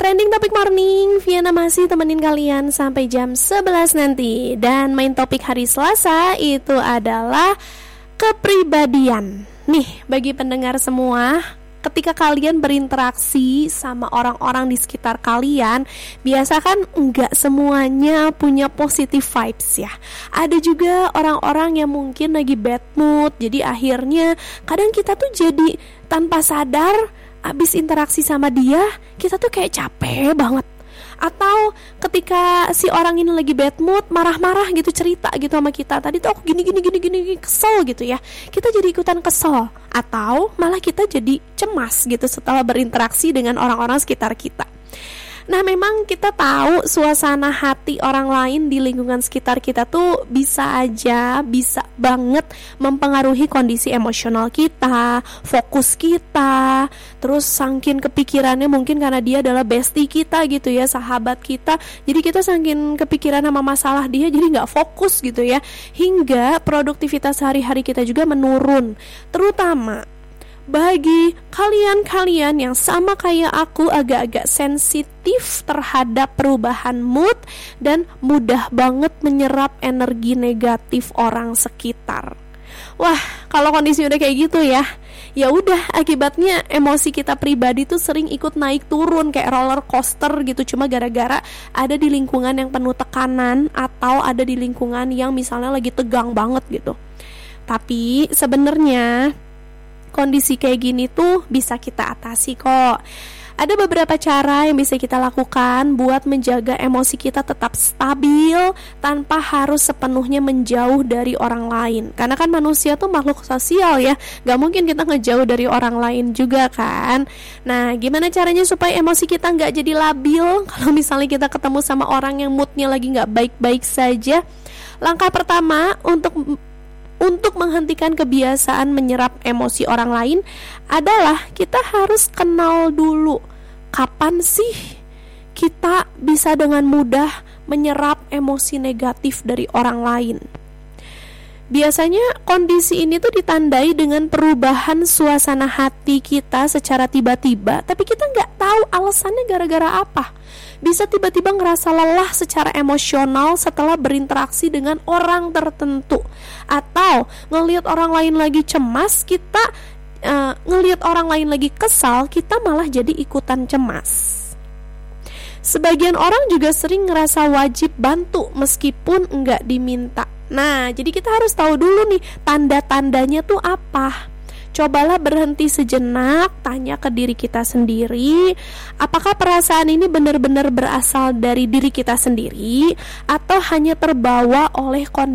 Trending Topik Morning, Viana masih temenin kalian sampai jam 11 nanti. Dan main topik hari Selasa itu adalah kepribadian. Nih, bagi pendengar semua, ketika kalian berinteraksi sama orang-orang di sekitar kalian, biasa kan enggak semuanya punya positive vibes ya. Ada juga orang-orang yang mungkin lagi bad mood. Jadi akhirnya kadang kita tuh jadi tanpa sadar abis interaksi sama dia, kita tuh kayak capek banget. Atau ketika si orang ini lagi bad mood, marah-marah gitu, cerita gitu sama kita, tadi tuh aku gini, kesel gitu ya, kita jadi ikutan kesel. Atau malah kita jadi cemas gitu setelah berinteraksi dengan orang-orang sekitar kita. Nah, memang kita tahu suasana hati orang lain di lingkungan sekitar kita tuh bisa banget mempengaruhi kondisi emosional kita, fokus kita. Terus saking kepikirannya mungkin karena dia adalah bestie kita gitu ya, sahabat kita. Jadi kita saking kepikiran sama masalah dia, jadi gak fokus gitu ya. Hingga produktivitas sehari-hari kita juga menurun. Terutama bagi kalian-kalian yang sama kayak aku agak-agak sensitif terhadap perubahan mood dan mudah banget menyerap energi negatif orang sekitar. Wah, kalau kondisi udah kayak gitu ya udah, akibatnya emosi kita pribadi tuh sering ikut naik turun kayak roller coaster gitu, cuma gara-gara ada di lingkungan yang penuh tekanan atau ada di lingkungan yang misalnya lagi tegang banget gitu. Tapi sebenarnya kondisi kayak gini tuh bisa kita atasi kok. Ada beberapa cara yang bisa kita lakukan buat menjaga emosi kita tetap stabil tanpa harus sepenuhnya menjauh dari orang lain. Karena kan manusia tuh makhluk sosial ya, gak mungkin kita ngejauh dari orang lain juga kan. Nah, gimana caranya supaya emosi kita gak jadi labil kalau misalnya kita ketemu sama orang yang moodnya lagi gak baik-baik saja? Langkah pertama untuk menghentikan kebiasaan menyerap emosi orang lain adalah kita harus kenal dulu kapan sih kita bisa dengan mudah menyerap emosi negatif dari orang lain. Biasanya kondisi ini tuh ditandai dengan perubahan suasana hati kita secara tiba-tiba, tapi kita nggak tahu alasannya gara-gara apa. Bisa tiba-tiba ngerasa lelah secara emosional setelah berinteraksi dengan orang tertentu, atau ngelihat orang lain lagi cemas, kita ngelihat orang lain lagi kesal, kita malah jadi ikutan cemas. Sebagian orang juga sering ngerasa wajib bantu meskipun nggak diminta. Nah, jadi kita harus tahu dulu nih tanda-tandanya tuh apa. Cobalah berhenti sejenak, tanya ke diri kita sendiri, apakah perasaan ini benar-benar berasal dari diri kita sendiri atau hanya terbawa oleh kondisi